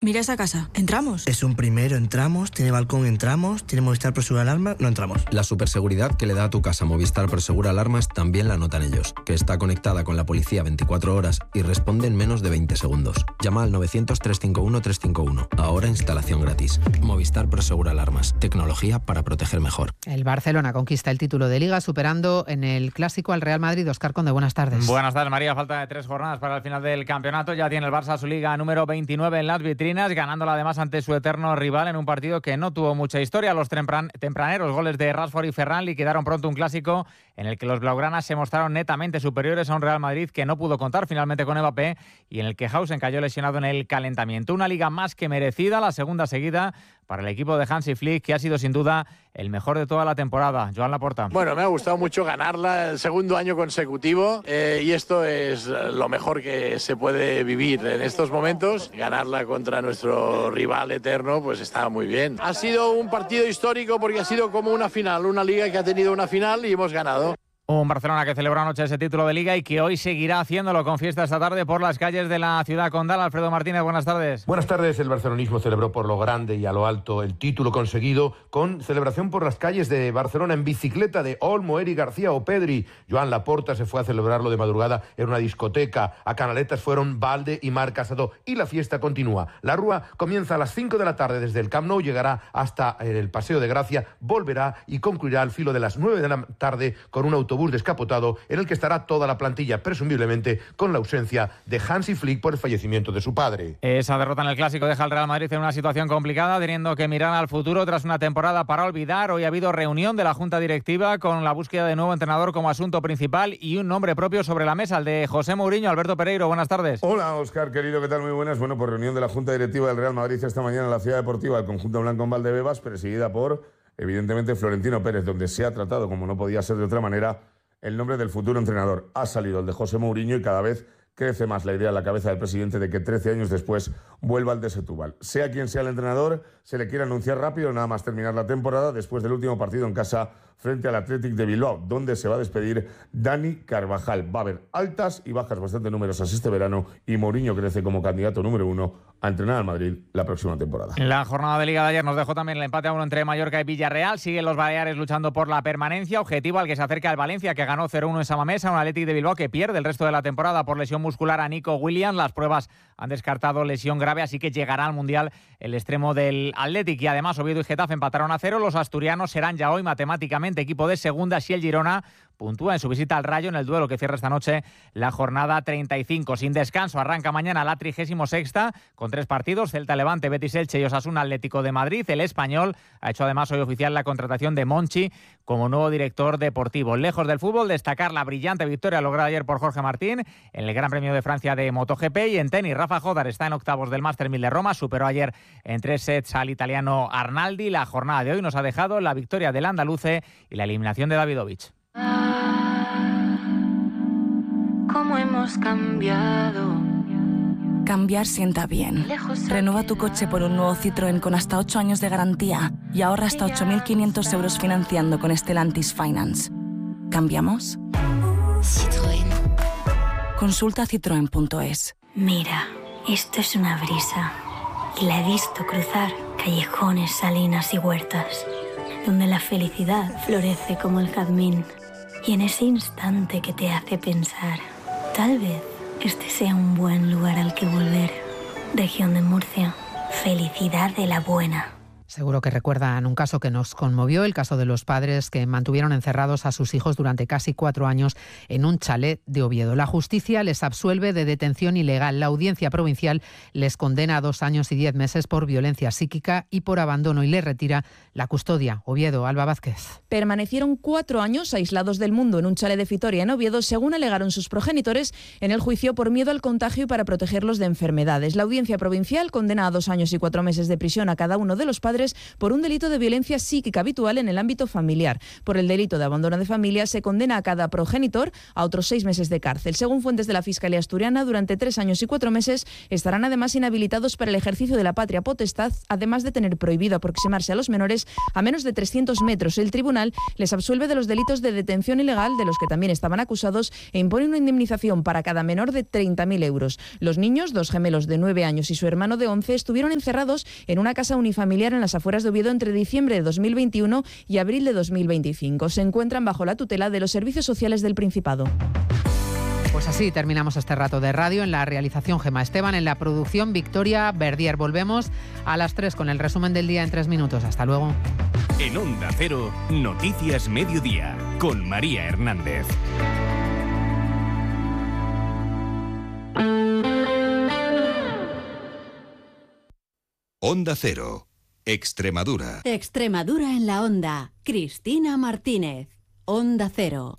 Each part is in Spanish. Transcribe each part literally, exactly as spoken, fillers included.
Mira esa casa. ¿Entramos? Es un primero, entramos, tiene balcón, entramos, tiene Movistar Prosegur Alarmas, no entramos. La superseguridad que le da a tu casa Movistar Prosegur Alarmas también la notan ellos, que está conectada con la policía veinticuatro horas y responde en menos de veinte segundos. Llama al novecientos, trescientos cincuenta y uno, trescientos cincuenta y uno. Ahora instalación gratis. Movistar Prosegur Alarmas. Tecnología para proteger mejor. El Barcelona conquista el título de Liga superando en el Clásico al Real Madrid. Óscar Conde, buenas tardes. Buenas tardes, María. Falta de tres jornadas para el final del campeonato. Ya tiene el Barça su Liga número veintinueve en las vitrinas, ganándola además ante su eterno rival en un partido que no tuvo mucha historia. Los tempran- tempraneros goles de Rashford y Ferran liquidaron pronto un clásico en el que los blaugranas se mostraron netamente superiores a un Real Madrid que no pudo contar finalmente con Mbappé y en el que Hausen cayó lesionado en el calentamiento. Una Liga más que merecida, la segunda seguida para el equipo de Hansi Flick, que ha sido sin duda el mejor de toda la temporada. Joan Laporta. Bueno, me ha gustado mucho ganarla el segundo año consecutivo eh, y esto es lo mejor que se puede vivir en estos momentos. Ganarla contra nuestro rival eterno pues está muy bien. Ha sido un partido histórico porque ha sido como una final, una liga que ha tenido una final y hemos ganado. Un Barcelona que celebró anoche ese título de Liga y que hoy seguirá haciéndolo con fiesta esta tarde por las calles de la ciudad condal. Alfredo Martínez, buenas tardes. Buenas tardes. El barcelonismo celebró por lo grande y a lo alto el título conseguido con celebración por las calles de Barcelona en bicicleta de Olmo, Eric García o Pedri. Joan Laporta se fue a celebrarlo de madrugada en una discoteca. A Canaletas fueron Valde y Marc Casado y la fiesta continúa. La Rúa comienza a las cinco de la tarde desde el Camp Nou, llegará hasta el Paseo de Gracia, volverá y concluirá al filo de las nueve de la tarde con un autobús descapotado en el que estará toda la plantilla, presumiblemente con la ausencia de Hansi Flick por el fallecimiento de su padre. Esa derrota en el Clásico deja al Real Madrid en una situación complicada, teniendo que mirar al futuro tras una temporada para olvidar. Hoy ha habido reunión de la Junta Directiva con la búsqueda de nuevo entrenador como asunto principal y un nombre propio sobre la mesa, el de José Mourinho. Alberto Pereiro, buenas tardes. Hola, Óscar, querido, ¿qué tal? Muy buenas. Bueno, por reunión de la Junta Directiva del Real Madrid esta mañana en la Ciudad Deportiva del conjunto blanco en Valdebebas, presidida por, evidentemente, Florentino Pérez, donde se ha tratado, como no podía ser de otra manera, el nombre del futuro entrenador. Ha salido el de José Mourinho y cada vez crece más la idea en la cabeza del presidente de que trece años después vuelva al de Setúbal. Sea quien sea el entrenador, se le quiere anunciar rápido, nada más terminar la temporada, después del último partido en casa frente al Athletic de Bilbao, donde se va a despedir Dani Carvajal. Va a haber altas y bajas bastante numerosas este verano y Mourinho crece como candidato número uno a entrenar al Madrid la próxima temporada. La jornada de Liga de ayer nos dejó también el empate a uno entre Mallorca y Villarreal. Siguen los Baleares luchando por la permanencia, objetivo al que se acerca el Valencia, que ganó cero uno en Samamés, un Athletic de Bilbao que pierde el resto de la temporada por lesión muscular a Nico Williams. Las pruebas han descartado lesión grave, así que llegará al Mundial el extremo del Athletic. Y además Oviedo y Getafe empataron a cero. Los asturianos serán ya hoy matemáticamente equipo de segunda si el Girona puntúa en su visita al Rayo en el duelo que cierra esta noche la jornada treinta y cinco. Sin descanso arranca mañana la trigésima sexta con tres partidos: Celta, Levante, Betis, Elche y Osasuna Atlético de Madrid. El Español ha hecho además hoy oficial la contratación de Monchi como nuevo director deportivo. Lejos del fútbol, destacar la brillante victoria lograda ayer por Jorge Martín en el Gran Premio de Francia de MotoGP. Y en tenis, Rafa Jodar está en octavos del Master mil de Roma, superó ayer en tres sets al italiano Arnaldi. La jornada de hoy nos ha dejado la victoria del andaluce y la eliminación de Davidovich. ¿Cómo hemos cambiado? Cambiar sienta bien. Renueva tu coche por un nuevo Citroën con hasta ocho años de garantía y ahorra hasta ocho mil quinientos euros financiando con Stellantis Finance. ¿Cambiamos? Citroën. Consulta citroen punto es. Mira, esto es una brisa. Y la he visto cruzar callejones, salinas y huertas, donde la felicidad florece como el jazmín. Y en ese instante que te hace pensar, tal vez este sea un buen lugar al que volver. Región de Murcia, felicidad de la buena. Seguro que recuerdan un caso que nos conmovió, el caso de los padres que mantuvieron encerrados a sus hijos durante casi cuatro años en un chalet de Oviedo. La justicia les absuelve de detención ilegal. La audiencia provincial les condena a dos años y diez meses por violencia psíquica y por abandono y les retira la custodia. Oviedo, Alba Vázquez. Permanecieron cuatro años aislados del mundo en un chalet de Fitoria en Oviedo, según alegaron sus progenitores en el juicio por miedo al contagio y para protegerlos de enfermedades. La audiencia provincial condena a dos años y cuatro meses de prisión a cada uno de los padres padres por un delito de violencia psíquica habitual en el ámbito familiar. Por el delito de abandono de familia se condena a cada progenitor a otros seis meses de cárcel. Según fuentes de la Fiscalía asturiana, durante tres años y cuatro meses estarán además inhabilitados para el ejercicio de la patria potestad, además de tener prohibido aproximarse a los menores a menos de trescientos metros. El tribunal les absuelve de los delitos de detención ilegal, de los que también estaban acusados, e impone una indemnización para cada menor de treinta mil euros. Los niños, dos gemelos de nueve años y su hermano de once, estuvieron encerrados en una casa unifamiliar en las afueras de Oviedo entre diciembre de dos mil veintiuno y abril de dos mil veinticinco. Se encuentran bajo la tutela de los servicios sociales del Principado. Pues así terminamos este rato de radio. En la realización, Gemma Esteban; en la producción, Victoria Verdier. Volvemos a las tres con el resumen del día en tres minutos. Hasta luego. En Onda Cero, Noticias Mediodía, con María Hernández. Onda Cero, Extremadura. Extremadura en la Onda. Cristina Martínez. Onda Cero.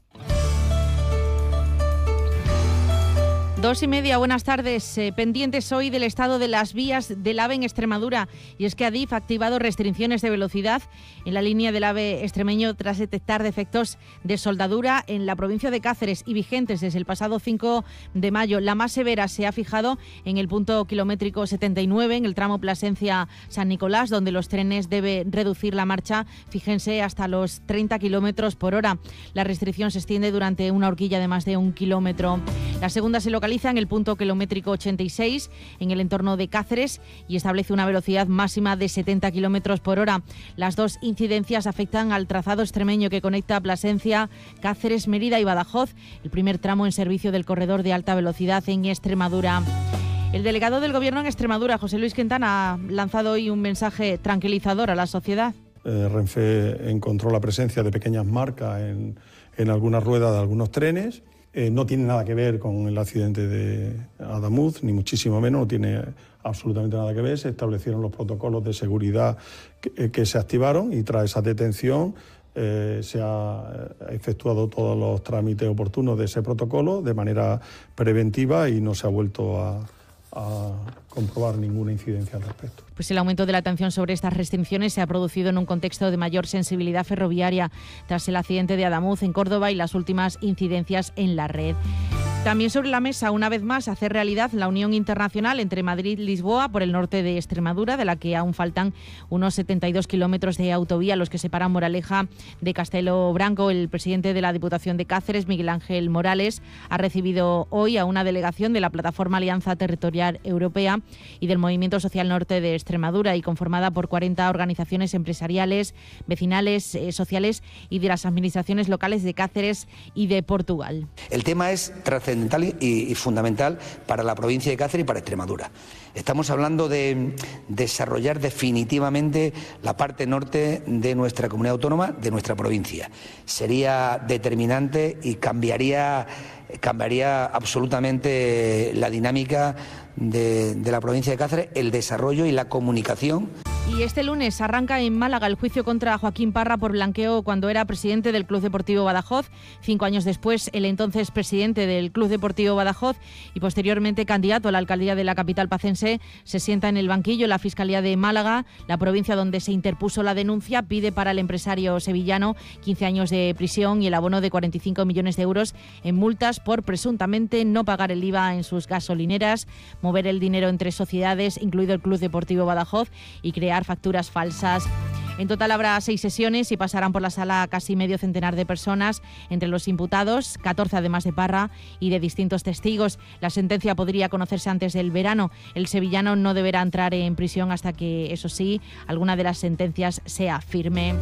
Dos y media, buenas tardes. Eh, pendientes hoy del estado de las vías del AVE en Extremadura. Y es que Adif ha activado restricciones de velocidad en la línea del AVE extremeño tras detectar defectos de soldadura en la provincia de Cáceres y vigentes desde el pasado cinco de mayo. La más severa se ha fijado en el punto kilométrico setenta y nueve, en el tramo Plasencia-San Nicolás, donde los trenes deben reducir la marcha, fíjense, hasta los treinta kilómetros por hora. La restricción se extiende durante una horquilla de más de un kilómetro. La segunda se localiza en el punto kilométrico ochenta y seis, en el entorno de Cáceres, y establece una velocidad máxima de setenta kilómetros por hora. Las dos incidencias afectan al trazado extremeño que conecta Plasencia, Cáceres, Mérida y Badajoz, el primer tramo en servicio del corredor de alta velocidad en Extremadura. El delegado del Gobierno en Extremadura, José Luis Quintana, ha lanzado hoy un mensaje tranquilizador a la sociedad. Eh, Renfe encontró la presencia de pequeñas marcas en, en algunas ruedas de algunos trenes. Eh, no tiene nada que ver con el accidente de Adamuz, ni muchísimo menos, no tiene absolutamente nada que ver. Se establecieron los protocolos de seguridad que, que se activaron, y tras esa detención eh, se ha efectuado todos los trámites oportunos de ese protocolo de manera preventiva y no se ha vuelto a, a comprobar ninguna incidencia al respecto. Pues el aumento de la atención sobre estas restricciones se ha producido en un contexto de mayor sensibilidad ferroviaria tras el accidente de Adamuz en Córdoba y las últimas incidencias en la red. También sobre la mesa, una vez más, hacer realidad la unión internacional entre Madrid y Lisboa por el norte de Extremadura, de la que aún faltan unos setenta y dos kilómetros de autovía, los que separan Moraleja de Castelo Branco. El presidente de la Diputación de Cáceres, Miguel Ángel Morales, ha recibido hoy a una delegación de la Plataforma Alianza Territorial Europea y del Movimiento Social Norte de Extremadura, y conformada por cuarenta organizaciones empresariales, vecinales, eh, sociales y de las administraciones locales de Cáceres y de Portugal. El tema es trascendental y, y fundamental para la provincia de Cáceres y para Extremadura. Estamos hablando de desarrollar definitivamente la parte norte de nuestra comunidad autónoma, de nuestra provincia. Sería determinante y cambiaría, cambiaría absolutamente la dinámica de, de la provincia de Cáceres, el desarrollo y la comunicación. Y este lunes arranca en Málaga el juicio contra Joaquín Parra por blanqueo cuando era presidente del Club Deportivo Badajoz. Cinco años después, el entonces presidente del Club Deportivo Badajoz y posteriormente candidato a la alcaldía de la capital pacense se sienta en el banquillo. La Fiscalía de Málaga, la provincia donde se interpuso la denuncia, pide para el empresario sevillano quince años de prisión y el abono de cuarenta y cinco millones de euros en multas por presuntamente no pagar el I V A en sus gasolineras, mover el dinero entre sociedades, incluido el Club Deportivo Badajoz, y crear facturas falsas. En total habrá seis sesiones y pasarán por la sala casi medio centenar de personas, entre los imputados, catorce además de Parra y de distintos testigos. La sentencia podría conocerse antes del verano. El sevillano no deberá entrar en prisión hasta que, eso sí, alguna de las sentencias sea firme.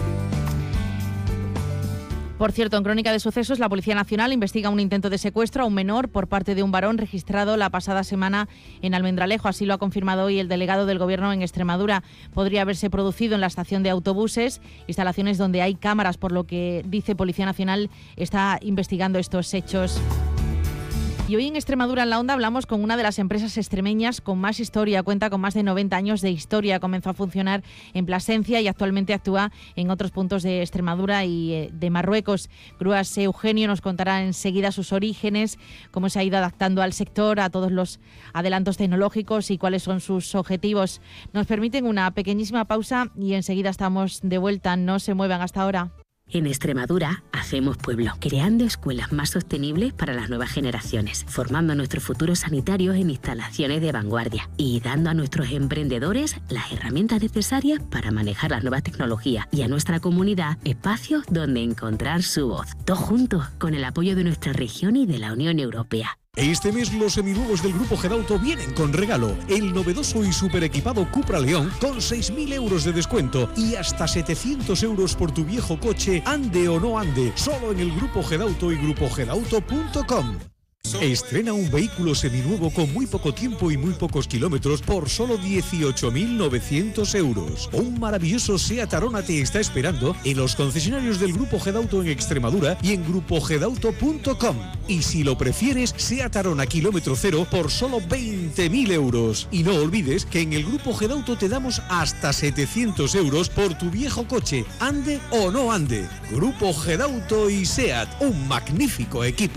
Por cierto, en Crónica de Sucesos, la Policía Nacional investiga un intento de secuestro a un menor por parte de un varón registrado la pasada semana en Almendralejo. Así lo ha confirmado hoy el delegado del Gobierno en Extremadura. Podría haberse producido en la estación de autobuses, instalaciones donde hay cámaras, por lo que, dice Policía Nacional, está investigando estos hechos. Y hoy en Extremadura en la Onda hablamos con una de las empresas extremeñas con más historia. Cuenta con más de noventa años de historia. Comenzó a funcionar en Plasencia y actualmente actúa en otros puntos de Extremadura y de Marruecos. Grúas Eugenio nos contará enseguida sus orígenes, cómo se ha ido adaptando al sector, a todos los adelantos tecnológicos y cuáles son sus objetivos. Nos permiten una pequeñísima pausa y enseguida estamos de vuelta. No se muevan hasta ahora. En Extremadura hacemos pueblo, creando escuelas más sostenibles para las nuevas generaciones, formando a nuestros futuros sanitarios en instalaciones de vanguardia y dando a nuestros emprendedores las herramientas necesarias para manejar las nuevas tecnologías y a nuestra comunidad espacios donde encontrar su voz. Todos juntos, con el apoyo de nuestra región y de la Unión Europea. Este mes los seminuevos del Grupo Gedauto vienen con regalo. El novedoso y super equipado Cupra León con seis mil euros de descuento y hasta setecientos euros por tu viejo coche, ande o no ande, solo en el Grupo Gedauto y grupo gedauto punto com. Estrena un vehículo seminuevo con muy poco tiempo y muy pocos kilómetros por solo dieciocho mil novecientos euros. Un maravilloso Seat Arona te está esperando en los concesionarios del Grupo Gedauto en Extremadura y en grupo gedauto punto com. Y si lo prefieres, Seat Arona kilómetro cero por solo veinte mil euros. Y no olvides que en el Grupo Gedauto te damos hasta setecientos euros por tu viejo coche, ande o no ande. Grupo Gedauto y Seat, un magnífico equipo.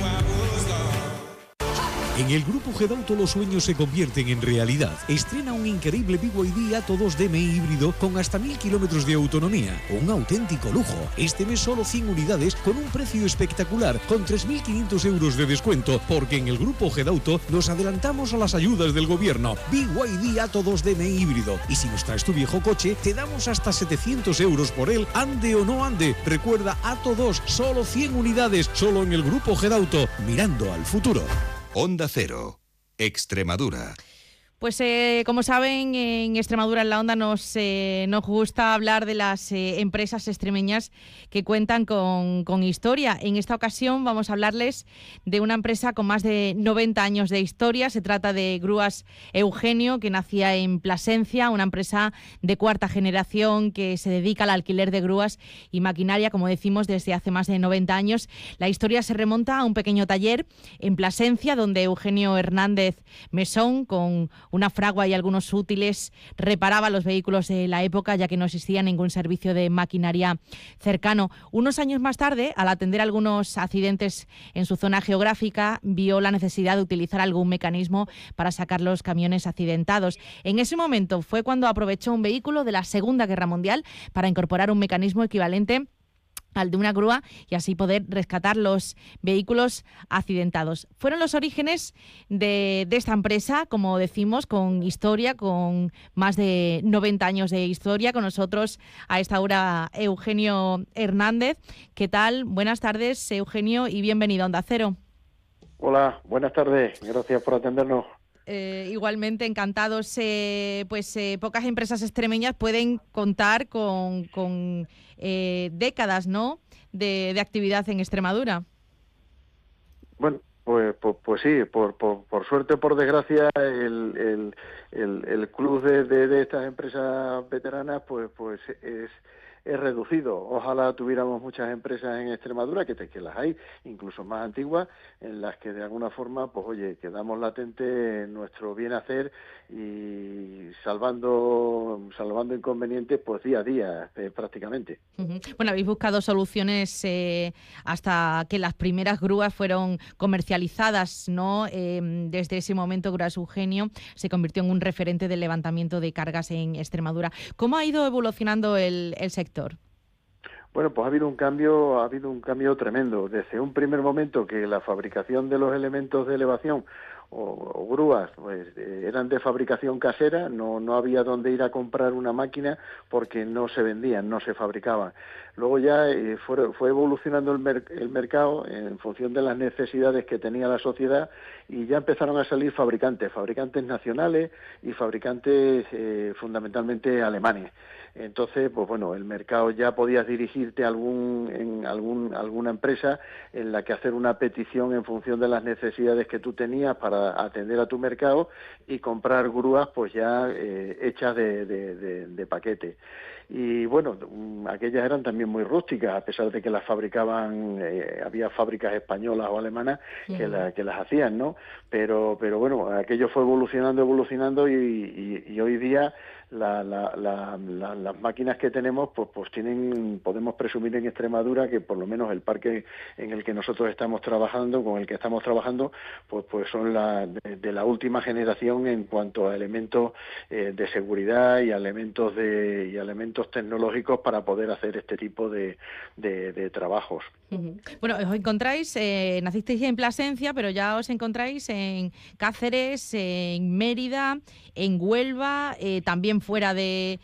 En el Grupo Gedauto los sueños se convierten en realidad. Estrena un increíble B Y D Atto dos D M I híbrido con hasta mil kilómetros de autonomía. Un auténtico lujo. Este mes solo cien unidades con un precio espectacular, con tres mil quinientos euros de descuento, porque en el Grupo Gedauto nos adelantamos a las ayudas del gobierno. B Y D Atto dos D M I híbrido. Y si nos traes tu viejo coche, te damos hasta setecientos euros por él, ande o no ande. Recuerda, Atto dos, solo cien unidades, solo en el Grupo Gedauto, mirando al futuro. Onda Cero, Extremadura. Pues eh, como saben, en Extremadura en la Onda nos, eh, nos gusta hablar de las eh, empresas extremeñas que cuentan con, con historia. En esta ocasión vamos a hablarles de una empresa con más de noventa años de historia. Se trata de Grúas Eugenio, que nacía en Plasencia, una empresa de cuarta generación que se dedica al alquiler de grúas y maquinaria, como decimos, desde hace más de noventa años. La historia se remonta a un pequeño taller en Plasencia, donde Eugenio Hernández Mesón, con una fragua y algunos útiles, reparaba los vehículos de la época, ya que no existía ningún servicio de maquinaria cercano. Unos años más tarde, al atender algunos accidentes en su zona geográfica, vio la necesidad de utilizar algún mecanismo para sacar los camiones accidentados. En ese momento fue cuando aprovechó un vehículo de la Segunda Guerra Mundial para incorporar un mecanismo equivalente al de una grúa y así poder rescatar los vehículos accidentados. Fueron los orígenes de, de esta empresa, como decimos, con historia, con más de noventa años de historia. Con nosotros a esta hora Eugenio Hernández. ¿Qué tal? Buenas tardes, Eugenio, y bienvenido a Onda Cero. Hola, buenas tardes. Gracias por atendernos. Eh, igualmente encantados. Eh, pues eh, pocas empresas extremeñas pueden contar con, con eh, décadas, ¿no?, de, de actividad en Extremadura. Bueno, pues, pues, pues sí, por, por, por suerte o por desgracia, el, el, el, el club de, de, de estas empresas veteranas pues, pues es... es reducido. Ojalá tuviéramos muchas empresas en Extremadura, que, te, que las hay, incluso más antiguas, en las que de alguna forma, pues oye, quedamos latente nuestro bien hacer y salvando salvando inconvenientes, pues día a día, eh, prácticamente. Uh-huh. Bueno, habéis buscado soluciones eh, hasta que las primeras grúas fueron comercializadas, ¿no? Eh, desde ese momento, Grúas Eugenio se convirtió en un referente del levantamiento de cargas en Extremadura. ¿Cómo ha ido evolucionando el, el sector? Bueno, pues ha habido un cambio, ha habido un cambio tremendo. Desde un primer momento que la fabricación de los elementos de elevación o, o grúas pues eh, eran de fabricación casera, no, no había dónde ir a comprar una máquina porque no se vendían, no se fabricaban. Luego ya eh, fue, fue evolucionando el, mer el mercado en función de las necesidades que tenía la sociedad y ya empezaron a salir fabricantes, fabricantes nacionales y fabricantes eh, fundamentalmente alemanes. Entonces, pues bueno, el mercado ya podías dirigirte a algún, en algún, alguna empresa en la que hacer una petición en función de las necesidades que tú tenías para a atender a tu mercado y comprar grúas pues ya eh, hechas de, de, de, de paquete. Y bueno, aquellas eran también muy rústicas, a pesar de que las fabricaban, eh, había fábricas españolas o alemanas que, la, que las hacían, ¿no? Pero, pero bueno, aquello fue evolucionando, evolucionando y, y, y hoy día la, la, la, la, las máquinas que tenemos, pues, pues tienen, podemos presumir en Extremadura que por lo menos el parque en el que nosotros estamos trabajando, con el que estamos trabajando, pues, pues son la, de, de la última generación en cuanto a elementos eh, de seguridad y a elementos de y a elementos tecnológicos para poder hacer este tipo de, de, de trabajos. Uh-huh. Bueno, os encontráis, eh, nacisteis en Plasencia, pero ya os encontráis en Cáceres, en Mérida, en Huelva, eh, también fuera de,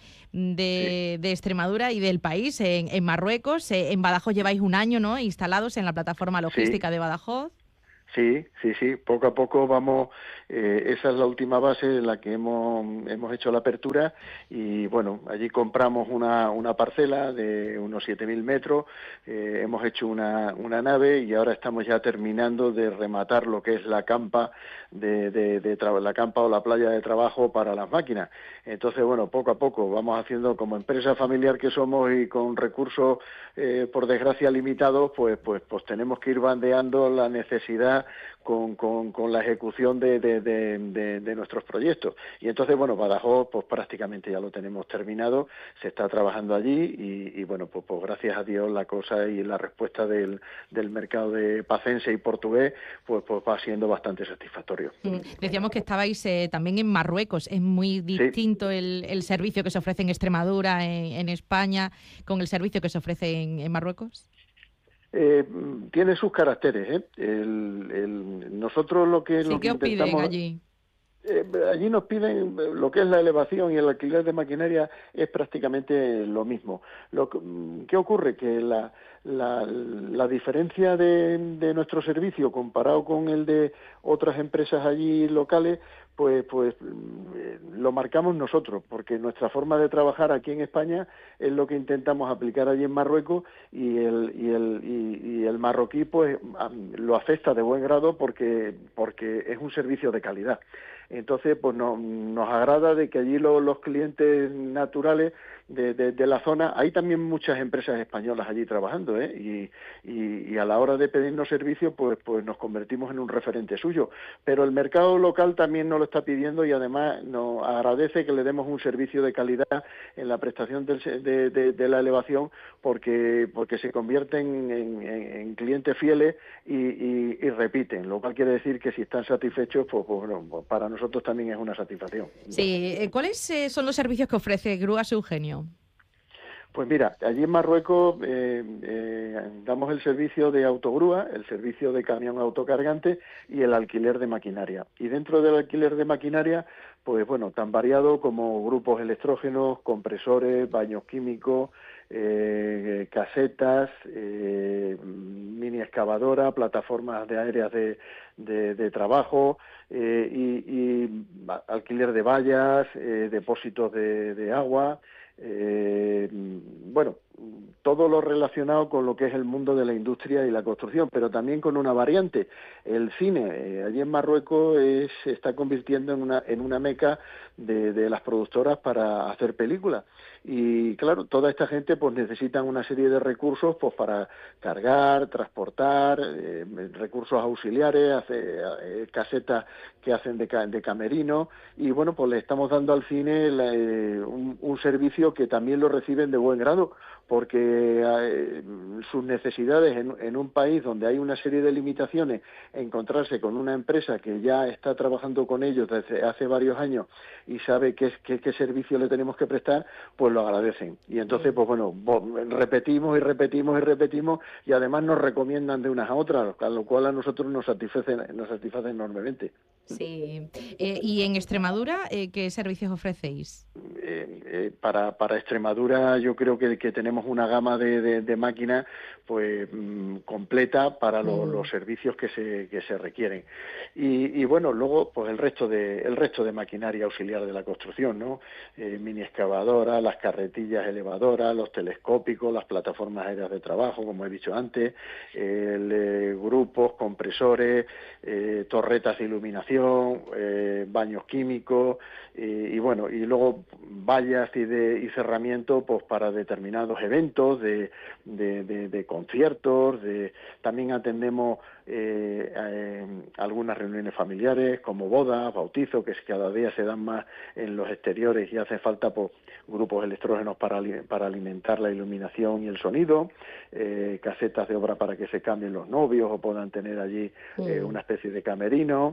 de, sí. de Extremadura y del país, en, en Marruecos. Eh, en Badajoz lleváis un año, ¿no?, instalados en la plataforma logística sí. de Badajoz. Sí, sí, sí, poco a poco vamos, eh, esa es la última base en la que hemos, hemos hecho la apertura y bueno, allí compramos una, una parcela de unos siete mil metros, eh, hemos hecho una, una nave y ahora estamos ya terminando de rematar lo que es la campa, de, de, de tra- la campa o la playa de trabajo para las máquinas. Entonces, bueno, poco a poco vamos haciendo, como empresa familiar que somos y con recursos, eh, por desgracia, limitados, pues, pues, pues tenemos que ir bandeando la necesidad Con, con, con la ejecución de, de, de, de, de nuestros proyectos. Y entonces, bueno, Badajoz pues prácticamente ya lo tenemos terminado, se está trabajando allí y, y bueno, pues, pues gracias a Dios la cosa y la respuesta del, del mercado de pacense y portugués pues, pues va siendo bastante satisfactorio. Mm, decíamos que estabais eh, también en Marruecos, es muy distinto sí. el, el servicio que se ofrece en Extremadura, en, en España, con el servicio que se ofrece en, en Marruecos. Eh, tiene sus caracteres, ¿eh? El, el, nosotros lo que... Sí, lo ¿qué que os piden allí? Eh, allí nos piden lo que es la elevación y el alquiler de maquinaria es prácticamente lo mismo. Lo que, ¿qué ocurre? Que la, la, la diferencia de, de nuestro servicio comparado con el de otras empresas allí locales, pues, pues eh, lo marcamos nosotros, porque nuestra forma de trabajar aquí en España es lo que intentamos aplicar allí en Marruecos y el, y el, y, y el marroquí pues lo acepta de buen grado porque, porque es un servicio de calidad. Entonces, pues no, nos agrada de que allí lo, los clientes naturales de, de, de la zona, hay también muchas empresas españolas allí trabajando, ¿eh? y, y, y a la hora de pedirnos servicios, pues, pues nos convertimos en un referente suyo. Pero el mercado local también nos lo está pidiendo y además nos agradece que le demos un servicio de calidad en la prestación del, de, de, de la elevación, porque, porque se convierten en, en, en clientes fieles y, y, y repiten, lo cual quiere decir que si están satisfechos, pues, pues bueno, pues para nosotros nosotros también es una satisfacción. Sí, ¿cuáles eh, son los servicios que ofrece Grúas Eugenio? Pues mira, allí en Marruecos eh, eh, damos el servicio de autogrúa, el servicio de camión autocargante y el alquiler de maquinaria. Y dentro del alquiler de maquinaria, pues bueno, tan variado como grupos electrógenos, compresores, baños químicos, eh, casetas, eh, mini excavadora, plataformas de aéreas de, de, de trabajo eh, y, y alquiler de vallas, eh, depósitos de, de agua. Eh, bueno, todo lo relacionado con lo que es el mundo de la industria y la construcción, pero también con una variante. El cine, eh, allí en Marruecos, es, se está convirtiendo en una, en una meca de, de las productoras para hacer películas. Y claro, toda esta gente pues necesitan una serie de recursos pues para cargar, transportar, eh, recursos auxiliares, hacer, eh, casetas que hacen de, de camerino, y bueno, pues le estamos dando al cine la, eh, un, un servicio que también lo reciben de buen grado, porque eh, sus necesidades en, en un país donde hay una serie de limitaciones, encontrarse con una empresa que ya está trabajando con ellos desde hace varios años y sabe qué, qué, qué servicio le tenemos que prestar, pues lo agradecen. Y entonces, pues bueno, repetimos y repetimos y repetimos y además nos recomiendan de unas a otras, a lo cual a nosotros nos satisface, nos satisface enormemente. Sí. Eh, ¿Y en Extremadura eh, qué servicios ofrecéis? Eh, eh, eh, para, para Extremadura yo creo que, que tenemos una gama de, de, de máquinas pues mm, completa para lo, mm. los servicios que se, que se requieren. Y, y bueno, luego pues el resto de el resto de maquinaria auxiliar de la construcción, ¿no? Eh, mini excavadoras, las carretillas elevadoras, los telescópicos, las plataformas aéreas de trabajo, como he dicho antes, el, eh, grupos, compresores, eh, torretas de iluminación, eh, baños químicos, eh, y bueno, y luego vallas y, de, y cerramiento pues para determinados eventos de, de, de, de conciertos, de, también atendemos eh, eh, algunas reuniones familiares como bodas, bautizos, que cada día se dan más en los exteriores y hace falta pues, grupos electrógenos para, para alimentar la iluminación y el sonido, eh, casetas de obra para que se cambien los novios o puedan tener allí eh, una especie de camerino,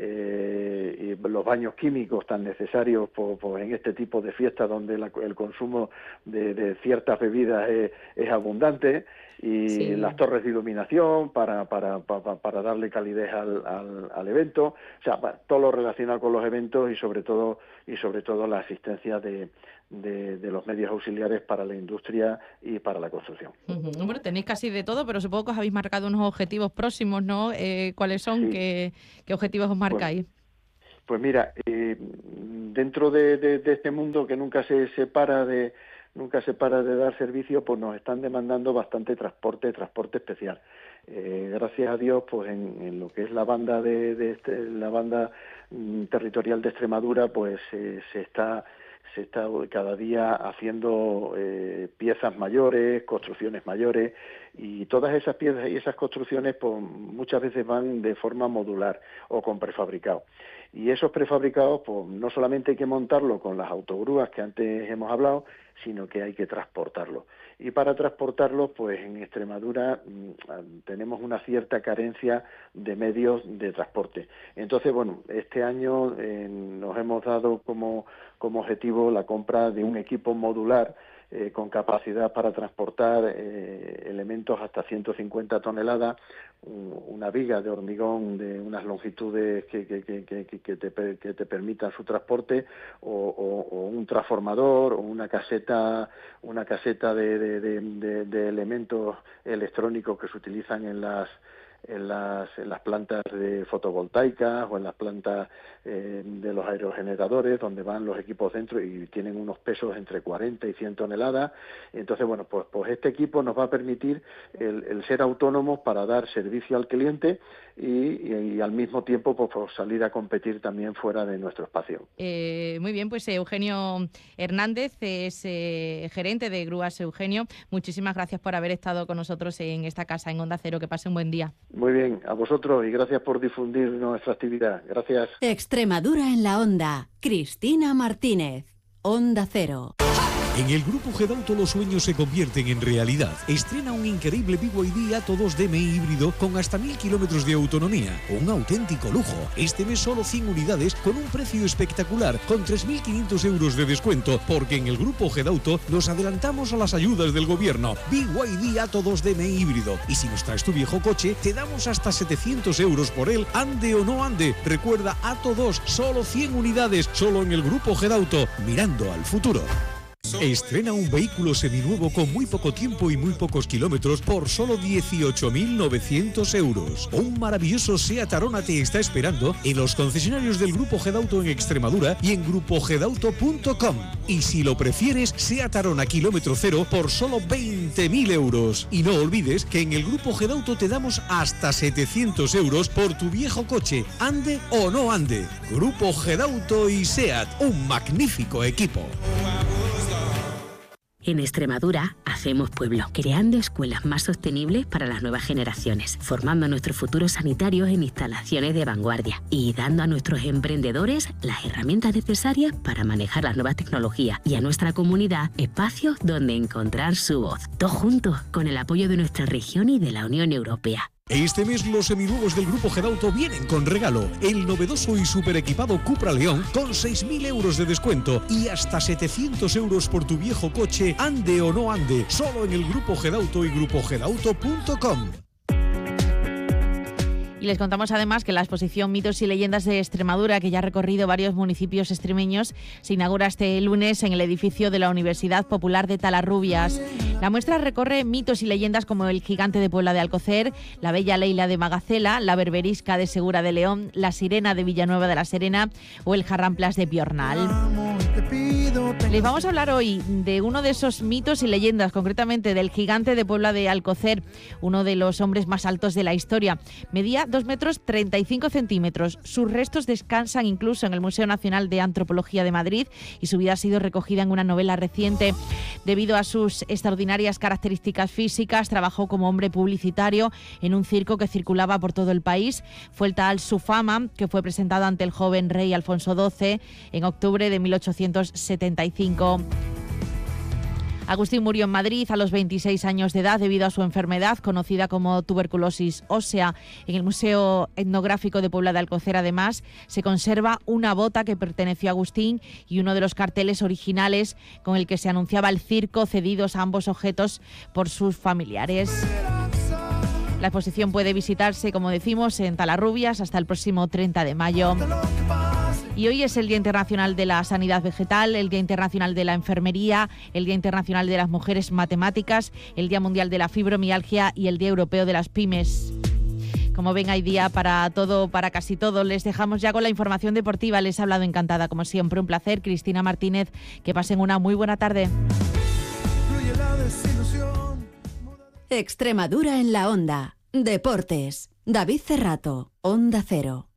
eh, y los baños químicos tan necesarios pues, pues en este tipo de fiestas donde la, el consumo de, de ciertas bebidas es, es abundante, y sí. las torres de iluminación para para, para, para darle calidez al, al, al evento, o sea, todo lo relacionado con los eventos y sobre todo y sobre todo la asistencia de, de, de los medios auxiliares para la industria y para la construcción. Uh-huh. Bueno, tenéis casi de todo, pero supongo que os habéis marcado unos objetivos próximos, ¿no? Eh, ¿Cuáles son? Sí. ¿Qué, ¿Qué objetivos os marcáis? Pues, pues mira, eh, dentro de, de, de este mundo que nunca se separa de nunca se para de dar servicio, pues nos están demandando bastante transporte, transporte especial. Eh, gracias a Dios, pues en, en lo que es la banda de, de este, la banda mm, territorial de Extremadura, pues eh, se está se está cada día haciendo eh, piezas mayores, construcciones mayores, y todas esas piezas y esas construcciones pues muchas veces van de forma modular o con prefabricado. Y esos prefabricados, pues no solamente hay que montarlo con las autogrúas que antes hemos hablado, sino que hay que transportarlo. Y para transportarlo, pues en Extremadura mmm, tenemos una cierta carencia de medios de transporte. Entonces, bueno, este año eh, nos hemos dado como, como objetivo la compra de un equipo modular Eh, con capacidad para transportar eh, elementos hasta ciento cincuenta toneladas, un, una viga de hormigón de unas longitudes que, que, que, que, que, te, que te permitan su transporte, o, o, o un transformador, o una caseta, una caseta de, de, de, de, de elementos electrónicos que se utilizan en las en las, en las plantas de fotovoltaicas o en las plantas eh, de los aerogeneradores, donde van los equipos dentro y tienen unos pesos entre cuarenta y cien toneladas. Entonces, bueno, pues, pues este equipo nos va a permitir el, el ser autónomos para dar servicio al cliente y, y, y al mismo tiempo pues, pues salir a competir también fuera de nuestro espacio. Eh, muy bien, pues Eugenio Hernández es eh, gerente de Grúas Eugenio. Muchísimas gracias por haber estado con nosotros en esta casa en Onda Cero. Que pase un buen día. Muy bien, a vosotros y gracias por difundir nuestra actividad. Gracias. Extremadura en la Onda. Cristina Martínez, Onda Cero. En el Grupo Gedauto los sueños se convierten en realidad. Estrena un increíble B Y D Atto dos D M I híbrido con hasta mil kilómetros de autonomía. Un auténtico lujo. Este mes solo cien unidades con un precio espectacular, con tres mil quinientos euros de descuento, porque en el Grupo Gedauto nos adelantamos a las ayudas del gobierno. B Y D Atto dos D M I híbrido. Y si nos traes tu viejo coche, te damos hasta setecientos euros por él, ande o no ande. Recuerda, Atto dos, solo cien unidades, solo en el Grupo Gedauto, mirando al futuro. Estrena un vehículo seminuevo con muy poco tiempo y muy pocos kilómetros por solo dieciocho mil novecientos euros. Un maravilloso Seat Arona te está esperando en los concesionarios del Grupo Gedauto en Extremadura y en grupo gedauto punto com. Y si lo prefieres, Seat Arona kilómetro cero por solo veinte mil euros. Y no olvides que en el Grupo Gedauto te damos hasta setecientos euros por tu viejo coche, ande o no ande. Grupo Gedauto y Seat, un magnífico equipo. En Extremadura hacemos pueblo, creando escuelas más sostenibles para las nuevas generaciones, formando a nuestros futuros sanitarios en instalaciones de vanguardia y dando a nuestros emprendedores las herramientas necesarias para manejar las nuevas tecnologías y a nuestra comunidad espacios donde encontrar su voz. Todos juntos, con el apoyo de nuestra región y de la Unión Europea. Este mes los seminuevos del Grupo Gedauto vienen con regalo. El novedoso y super equipado Cupra León con seis mil euros de descuento y hasta setecientos euros por tu viejo coche, ande o no ande. Solo en el Grupo Gedauto y grupo gedauto punto com. Y les contamos además que la exposición Mitos y Leyendas de Extremadura, que ya ha recorrido varios municipios extremeños, se inaugura este lunes en el edificio de la Universidad Popular de Talarrubias. La muestra recorre mitos y leyendas como el gigante de Puebla de Alcocer, la bella Leila de Magacela, la berberisca de Segura de León, la sirena de Villanueva de la Serena o el jarramplas de Piornal. Les vamos a hablar hoy de uno de esos mitos y leyendas, concretamente del gigante de Puebla de Alcocer, uno de los hombres más altos de la historia. Medía dos metros treinta y cinco centímetros. Sus restos descansan incluso en el Museo Nacional de Antropología de Madrid y su vida ha sido recogida en una novela reciente. Debido a sus extraordinarias características físicas, trabajó como hombre publicitario en un circo que circulaba por todo el país. Fue el tal su fama, que fue presentado ante el joven rey Alfonso doce en octubre de mil ochocientos setenta y cinco. Agustín murió en Madrid a los veintiséis años de edad debido a su enfermedad, conocida como tuberculosis ósea. En el Museo Etnográfico de Puebla de Alcocer, además, se conserva una bota que perteneció a Agustín y uno de los carteles originales con el que se anunciaba el circo, cedidos a ambos objetos por sus familiares. La exposición puede visitarse, como decimos, en Talarrubias hasta el próximo treinta de mayo. Y hoy es el Día Internacional de la Sanidad Vegetal, el Día Internacional de la Enfermería, el Día Internacional de las Mujeres Matemáticas, el Día Mundial de la Fibromialgia y el Día Europeo de las Pymes. Como ven, hay día para todo, para casi todo. Les dejamos ya con la información deportiva. Les ha hablado encantada, como siempre. Un placer, Cristina Martínez. Que pasen una muy buena tarde. Extremadura en la onda. Deportes. David Cerrato, Onda Cero.